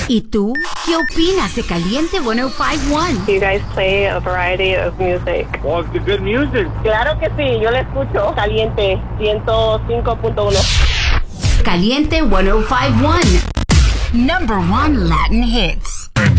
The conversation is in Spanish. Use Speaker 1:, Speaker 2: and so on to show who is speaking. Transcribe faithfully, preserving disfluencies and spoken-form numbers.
Speaker 1: ¿Y tú? ¿Qué opinas de Caliente ciento cincuenta y uno?
Speaker 2: You guys play a variety of music.
Speaker 3: Oh, it's good music.
Speaker 4: Claro que sí, yo le escucho. Caliente ciento cinco punto uno.
Speaker 1: Caliente ciento cincuenta y uno. Number one Latin hits.